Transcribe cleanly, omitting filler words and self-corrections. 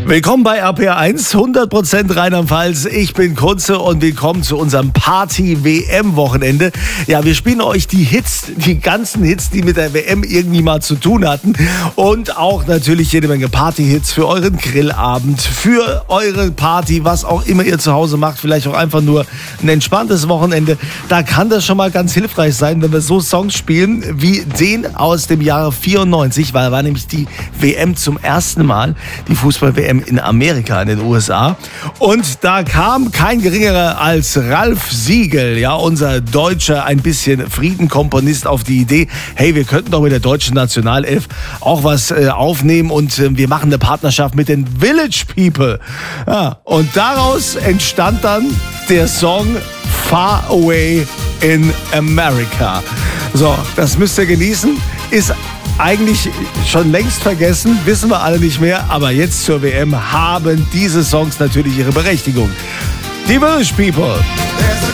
Willkommen bei RPR1, 100% Rheinland-Pfalz. Ich bin Kunze und willkommen zu unserem Party-WM-Wochenende. Ja, wir spielen euch die Hits, die ganzen Hits, die mit der WM irgendwie mal zu tun hatten. Und auch natürlich jede Menge Party-Hits für euren Grillabend, für eure Party, was auch immer ihr zu Hause macht. Vielleicht auch einfach nur ein entspanntes Wochenende. Da kann das schon mal ganz hilfreich sein, wenn wir so Songs spielen wie den aus dem Jahre 94, weil war nämlich die WM zum ersten Mal, die Fußball-WM in Amerika, in den USA. Und da kam kein geringerer als Ralf Siegel, ja, unser deutscher, ein bisschen Friedenkomponist, auf die Idee, hey, wir könnten doch mit der deutschen Nationalelf auch was aufnehmen und wir machen eine Partnerschaft mit den Village People. Ja, und daraus entstand dann der Song Far Away in America. So, das müsst ihr genießen. Ist eigentlich schon längst vergessen, wissen wir alle nicht mehr, aber jetzt zur WM haben diese Songs natürlich ihre Berechtigung. Die Village People.